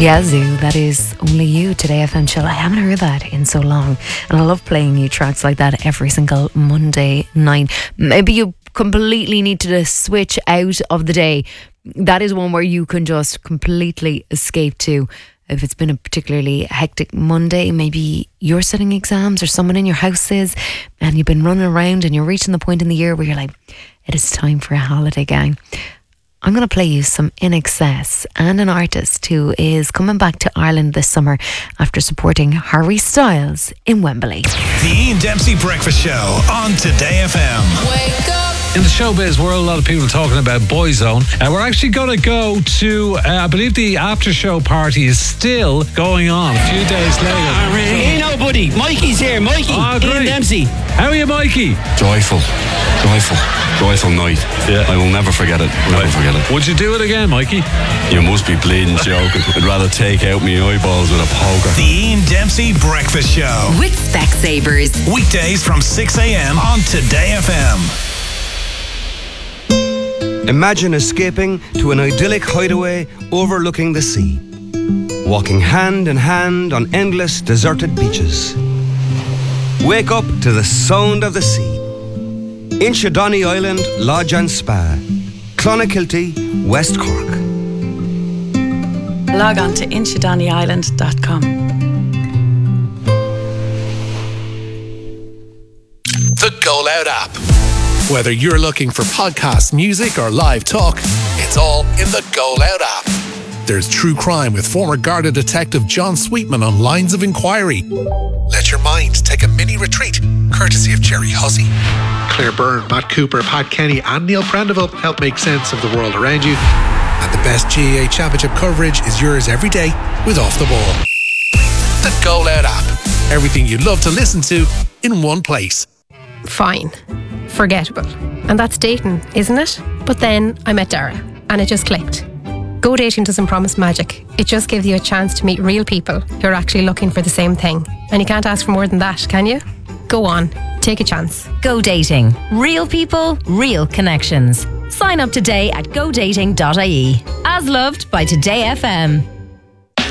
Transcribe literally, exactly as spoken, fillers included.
Yazoo, that is Only You, Today F M Chill. I haven't heard that in so long, and I love playing you tracks like that every single Monday night. Maybe you completely need to switch out of the day. That is one where you can just completely escape to. If it's been a particularly hectic Monday, maybe you're studying exams or someone in your house is, and you've been running around and you're reaching the point in the year where you're like, it is time for a holiday, gang. I'm going to play you some I N X S and an artist who is coming back to Ireland this summer after supporting Harry Styles in Wembley. The Ian Dempsey Breakfast Show on Today F M. Wake up! In the showbiz world, a lot of people talking about Boyzone. Uh, we're actually going to go to, uh, I believe the after show party is still going on a few days later. Hey, no, buddy. Mikey's here. Mikey. Oh, Ian Dempsey. How are you, Mikey? Joyful. Joyful. Joyful night. Yeah. I will never forget it. Never Right. forget it. Would you do it again, Mikey? You must be bleeding joking. I'd rather take out my eyeballs with a poker. The Ian Dempsey Breakfast Show. With Specsavers. Weekdays from six a.m. on Today F M. Imagine escaping to an idyllic hideaway overlooking the sea. Walking hand in hand on endless deserted beaches. Wake up to the sound of the sea. Inchydoney Island Lodge and Spa. Clonakilty, West Cork. Log on to inchydoney island dot com. The Go Loud app. Whether you're looking for podcasts, music, or live talk, it's all in the Go Loud app. There's true crime with former Garda detective John Sweetman on Lines of Inquiry. Let your mind take a mini retreat, courtesy of Jerry Hussey. Claire Byrne, Matt Cooper, Pat Kenny and Neil Prendeville help make sense of the world around you. And the best G A A Championship coverage is yours every day with Off the Ball. The Go Loud app. Everything you'd love to listen to in one place. Fine. Forgettable. And that's dating, isn't it? But then I met Dara and it just clicked. Go dating doesn't promise magic. It just gives you a chance to meet real people who are actually looking for the same thing. And you can't ask for more than that, can you? Go on. Take a chance. Go dating. Real people, real connections. Sign up today at go dating dot I E. As loved by Today F M.